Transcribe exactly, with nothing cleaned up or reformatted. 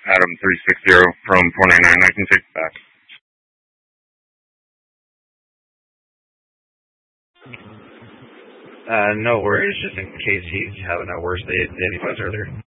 Adam three six zero from four nine nine. I can take it back. Uh, no worries, just in case he's having a worse day than he was earlier.